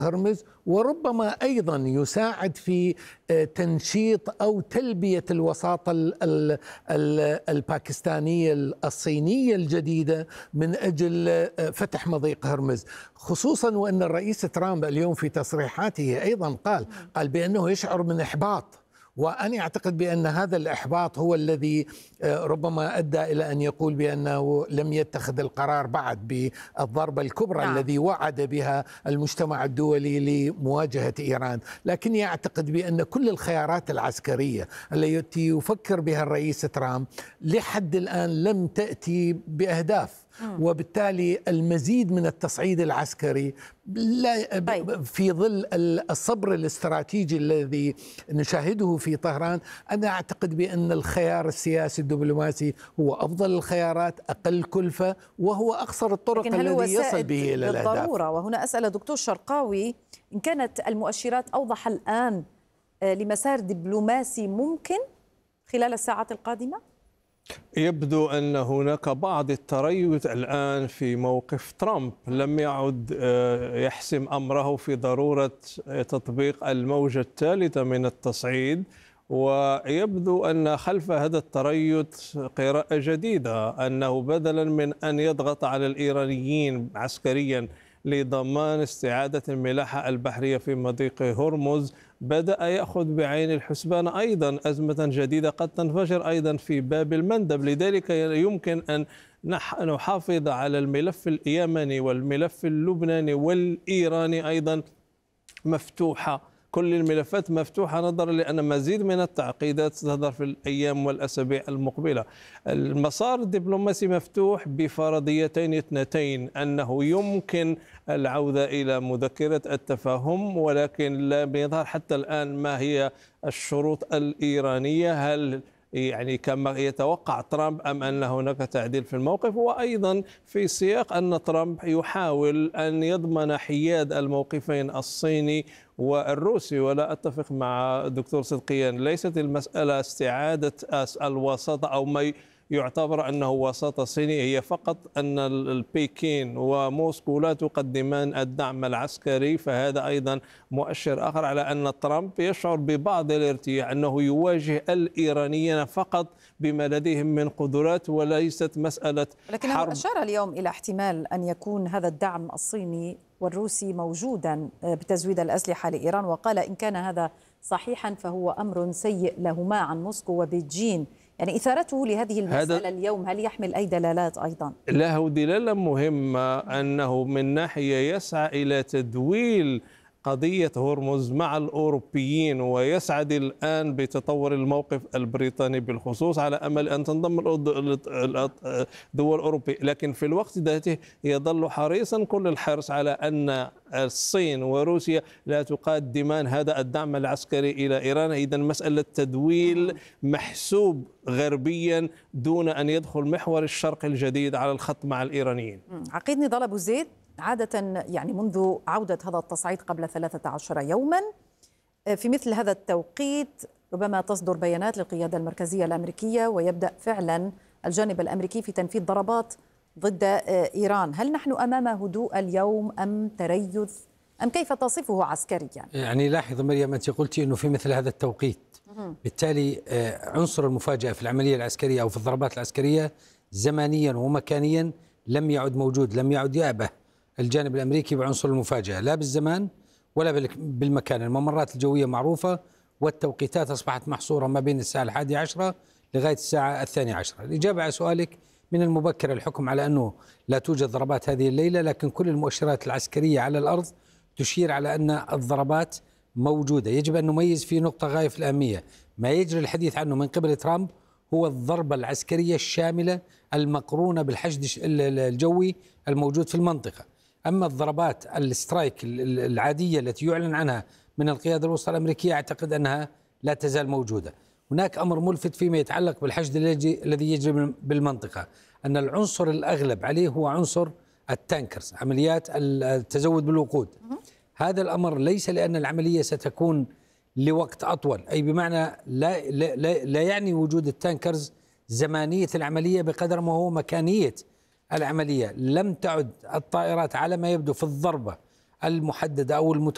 هرمز، وربما أيضا يساعد في تنشيط أو تلبية الوساطة الباكستانية الصينية الجديدة من أجل فتح مضيق هرمز، خصوصا وأن الرئيس ترامب اليوم في تصريحاته أيضا قال بأنه يشعر من إحباط، وأنا أعتقد بأن هذا الإحباط هو الذي ربما أدى إلى أن يقول بأنه لم يتخذ القرار بعد بالضربة الكبرى الذي وعد بها المجتمع الدولي لمواجهة إيران. لكني أعتقد بأن كل الخيارات العسكرية التي يفكر بها الرئيس ترامب لحد الآن لم تأتي بأهداف، وبالتالي المزيد من التصعيد العسكري في ظل الصبر الاستراتيجي الذي نشاهده في طهران، أنا أعتقد بأن الخيار السياسي الدبلوماسي هو أفضل الخيارات، أقل كلفة، وهو أقصر الطرق الذي يصل به إلى الأهداف بالضرورة. وهنا أسأل دكتور شرقاوي، إن كانت المؤشرات أوضح الآن لمسار دبلوماسي ممكن خلال الساعات القادمة؟ يبدو أن هناك بعض التريث الآن في موقف ترامب، لم يعد يحسم أمره في ضرورة تطبيق الموجة الثالثة من التصعيد، ويبدو أن خلف هذا التريث قراءة جديدة، أنه بدلا من أن يضغط على الإيرانيين عسكريا لضمان استعادة الملاحة البحرية في مضيق هرمز، بدأ يأخذ بعين الحسبان أيضا أزمة جديدة قد تنفجر أيضا في باب المندب. لذلك يمكن أن نحافظ على الملف اليمني والملف اللبناني والإيراني أيضا مفتوحة، كل الملفات مفتوحة نظرا لأن مزيد من التعقيدات ستظهر في الأيام والأسابيع المقبلة. المسار الدبلوماسي مفتوح بفرضيتين اثنتين، أنه يمكن العودة إلى مذكرة التفاهم، ولكن لا يظهر حتى الآن ما هي الشروط الإيرانية، هل يعني كما يتوقع ترامب أم أن هناك تعديل في الموقف، وأيضا في سياق أن ترامب يحاول أن يضمن حياد الموقفين الصيني والروسي. ولا أتفق مع الدكتور صدقيان، ليست المسألة استعادة الوساطة أو ما يعتبر أنه وساطة صيني، هي فقط أن البكين وموسكو لا تقدمان الدعم العسكري، فهذا أيضا مؤشر آخر على أن ترامب يشعر ببعض الارتياح، أنه يواجه الإيرانيين فقط بما لديهم من قدرات وليست مسألة لكنه حرب. أشار اليوم إلى احتمال أن يكون هذا الدعم الصيني والروسي موجودا بتزويد الأسلحة لإيران، وقال إن كان هذا صحيحا فهو أمر سيء لهما عن موسكو وبيجين. يعني إثارته لهذه المسألة اليوم هل يحمل أي دلالات أيضا؟ له دلالة مهمة، أنه من ناحية يسعى إلى تدويل قضية هرمز مع الأوروبيين، ويسعد الآن بتطور الموقف البريطاني بالخصوص على أمل أن تنضم الدول الأوروبية، لكن في الوقت ذاته يظل حريصا كل الحرص على أن الصين وروسيا لا تقدمان هذا الدعم العسكري إلى إيران. إذا مسألة تدويل محسوب غربيا دون أن يدخل محور الشرق الجديد على الخط مع الإيرانيين. عقيد نضال أبو زيد، عادة يعني منذ عودة هذا التصعيد قبل 13 يوما في مثل هذا التوقيت ربما تصدر بيانات للقيادة المركزية الأمريكية ويبدأ فعلا الجانب الأمريكي في تنفيذ ضربات ضد إيران. هل نحن أمام هدوء اليوم أم تريث أم كيف تصفه عسكريا؟ يعني لاحظ مريم، أنت قلتي أنه في مثل هذا التوقيت، بالتالي عنصر المفاجأة في العملية العسكرية أو في الضربات العسكرية زمانيا ومكانيا لم يعد موجود، لم يعد يأبه الجانب الأمريكي بعنصر المفاجأة لا بالزمان ولا بالمكان. الممرات الجوية معروفة والتوقيتات أصبحت محصورة ما بين الساعة 11 لغاية الساعة 12. الإجابة على سؤالك، من المبكر الحكم على أنه لا توجد ضربات هذه الليلة، لكن كل المؤشرات العسكرية على الأرض تشير على أن الضربات موجودة. يجب أن نميز في نقطة غاية في الأهمية، ما يجري الحديث عنه من قبل ترامب هو الضربة العسكرية الشاملة المقرونة بالحشد الجوي الموجود في المنطقة. أما الضربات السترايك العادية التي يعلن عنها من القيادة الوسطى الأمريكية أعتقد أنها لا تزال موجودة. هناك أمر ملفت فيما يتعلق بالحشد الذي يجري بالمنطقة، أن العنصر الأغلب عليه هو عنصر التانكرز، عمليات التزود بالوقود. هذا الأمر ليس لأن العملية ستكون لوقت أطول، أي بمعنى لا يعني وجود التانكرز زمانية العملية بقدر ما هو مكانية العملية. لم تعد الطائرات على ما يبدو في الضربة المحددة أو